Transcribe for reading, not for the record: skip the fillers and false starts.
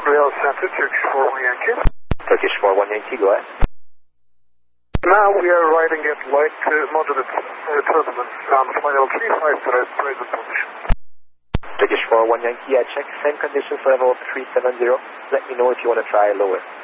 Montreal Center, Turkish 41 Yankee. Turkish 41 Yankee, go ahead. Now we are riding at light moderate turbulence on final 35 present position. Turkish 41 Yankee, I check same conditions level 370. Let me know if you want to try lower.